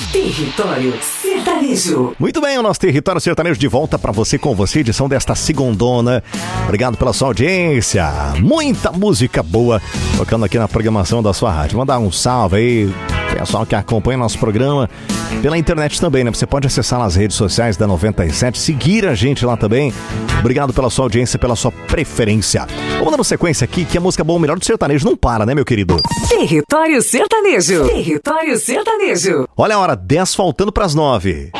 Território Sertanejo. Muito bem, o nosso Território Sertanejo de volta pra você, com você, edição desta segundona. Obrigado pela sua audiência. Muita música boa tocando aqui na programação da sua rádio. Mandar um salve aí, pessoal que acompanha nosso programa pela internet também, né? Você pode acessar nas redes sociais da 97, seguir a gente lá também. Obrigado pela sua audiência, pela sua preferência. Vamos dando sequência aqui, que a música boa, o melhor do sertanejo não para, né, meu querido? Território Sertanejo. Território Sertanejo. Olha a hora, 10 faltando pras 9.